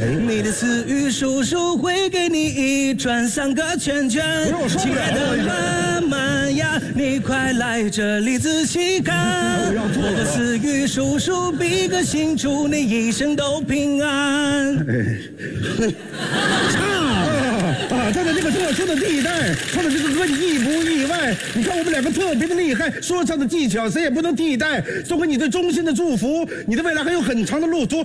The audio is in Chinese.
你的词语叔叔会给你一转3个圈圈。亲爱的妈妈呀，你快来这里仔细看，我的词语叔叔比个心，祝你一生都平安。 唱的这个特殊的地带，唱的这个歌你意不意外？你看我们两个特别的厉害，说唱的技巧谁也不能替代。送给你对衷心的祝福，你的未来还有很长的路途。